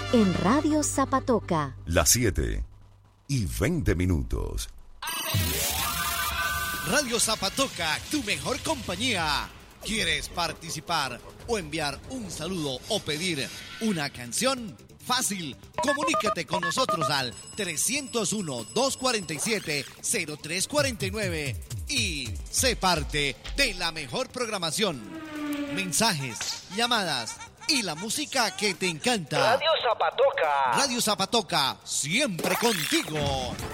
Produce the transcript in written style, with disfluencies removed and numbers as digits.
en Radio Zapatoca. Las 7:20. Radio Zapatoca, tu mejor compañía. ¿Quieres participar o enviar un saludo o pedir una canción? Fácil, comunícate con nosotros al 301-247-0349 y sé parte de la mejor programación. Mensajes, llamadas y la música que te encanta. Radio Zapatoca. Radio Zapatoca, siempre contigo.